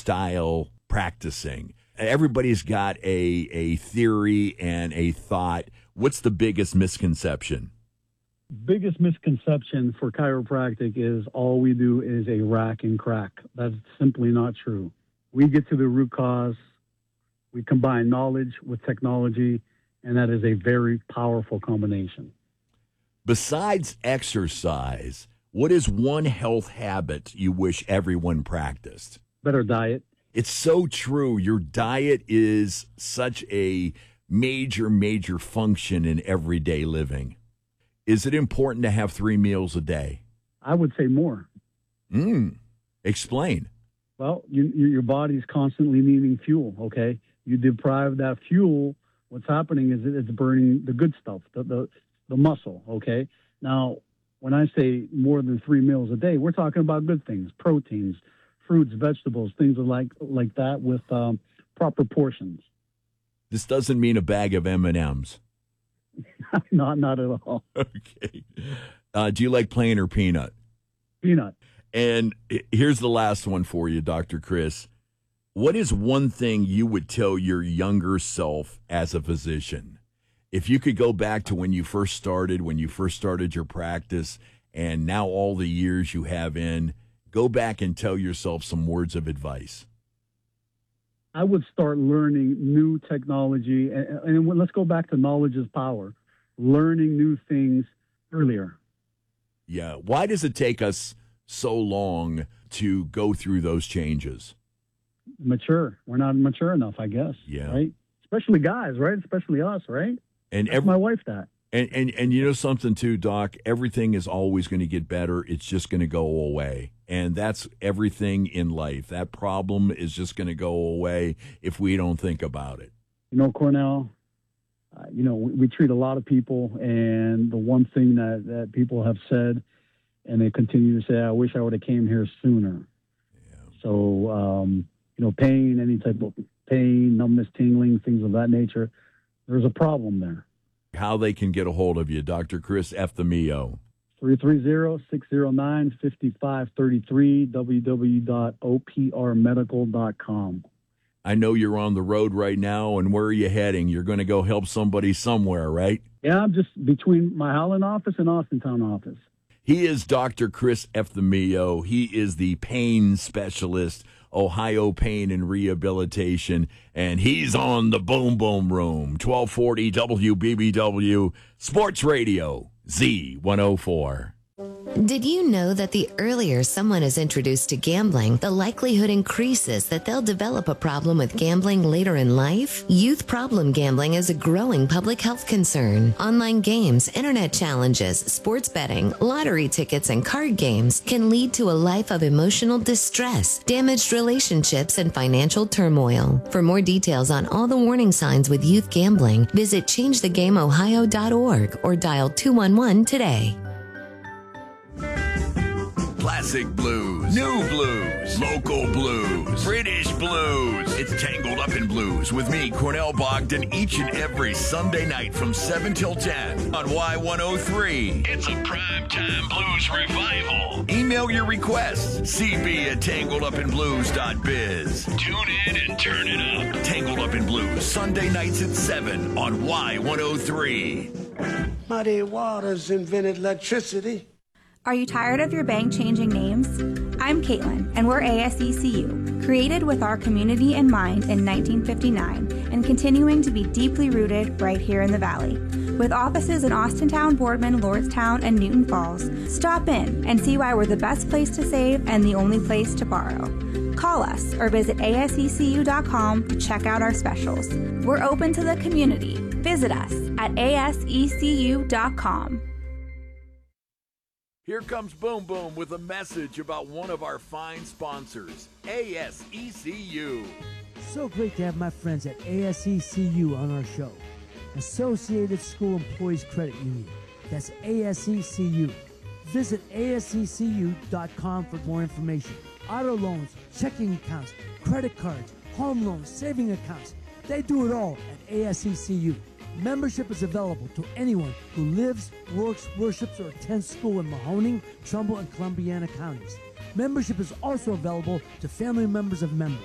style practicing. Everybody's got a theory and a thought. What's the biggest misconception? Biggest misconception for chiropractic is all we do is a rack and crack. That's simply not true. We get to the root cause. We combine knowledge with technology, and that is a very powerful combination. Besides exercise, what is one health habit you wish everyone practiced? Better diet. It's so true. Your diet is such a major function in everyday living. Is it important to have 3 meals a day? I would say more. Explain. Well, your body's constantly needing fuel, okay? You deprive that fuel, what's happening is it's burning the good stuff, the muscle, okay? Now, when I say more than 3 meals a day, we're talking about good things, proteins, fruits, vegetables, things like that with proper portions. This doesn't mean a bag of M&Ms. Not at all. Okay. Do you like plain or peanut? Peanut. And here's the last one for you, Dr. Chris. What is one thing you would tell your younger self as a physician? If you could go back to when you first started your practice, and now all the years you have in, go back and tell yourself some words of advice. I would start learning new technology, and let's go back to knowledge is power. Learning new things earlier. Yeah. Why does it take us so long to go through those changes? Mature. We're not mature enough, I guess. Yeah. Right? Especially guys, right? Especially us, right? And Ask my wife that. And you know something too, Doc? Everything is always going to get better. It's just going to go away. And that's everything in life. That problem is just going to go away if we don't think about it. You know, Cornell, we treat a lot of people, and the one thing that people have said, and they continue to say, I wish I would have came here sooner. Yeah. So, pain, any type of pain, numbness, tingling, things of that nature, there's a problem there. How they can get a hold of you, Dr. Chris Efthimiou. 330-609-5533, www.oprmedical.com. I know you're on the road right now, and where are you heading? You're going to go help somebody somewhere, right? Yeah, I'm just between my Howland office and Austintown office. He is Dr. Chris Efthimiou. He is the pain specialist, Ohio Pain and Rehabilitation, and he's on the Boom Boom Room, 1240 WBBW Sports Radio, Z104. Did you know that the earlier someone is introduced to gambling, the likelihood increases that they'll develop a problem with gambling later in life? Youth problem gambling is a growing public health concern. Online games, internet challenges, sports betting, lottery tickets, and card games can lead to a life of emotional distress, damaged relationships, and financial turmoil. For more details on all the warning signs with youth gambling, visit ChangeTheGameOhio.org or dial 211 today. Classic blues, new blues, local blues, British blues. It's Tangled Up in Blues with me, Cornell Bogdan, each and every Sunday night from 7 till 10 on Y103. It's a primetime blues revival. Email your requests, cb@tangledupinblues.biz. Tune in and turn it up. Tangled Up in Blues, Sunday nights at 7 on Y103. Muddy waters invented electricity. Are you tired of your bank changing names? I'm Caitlin, and we're ASECU, created with our community in mind in 1959 and continuing to be deeply rooted right here in the Valley. With offices in Austintown, Boardman, Lordstown, and Newton Falls, stop in and see why we're the best place to save and the only place to borrow. Call us or visit asecu.com to check out our specials. We're open to the community. Visit us at asecu.com. Here comes Boom Boom with a message about one of our fine sponsors, ASECU. So great to have my friends at ASECU on our show. Associated School Employees Credit Union. That's ASECU. Visit asecu.com for more information. Auto loans, checking accounts, credit cards, home loans, saving accounts. They do it all at ASECU. Membership is available to anyone who lives, works, worships, or attends school in Mahoning, Trumbull, and Columbiana counties. Membership is also available to family members of members.